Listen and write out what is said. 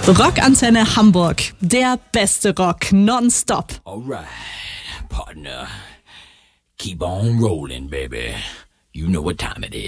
Rockantenne Hamburg. Der beste Rock nonstop. Alright, partner. Keep on rolling, baby. You know what time it is.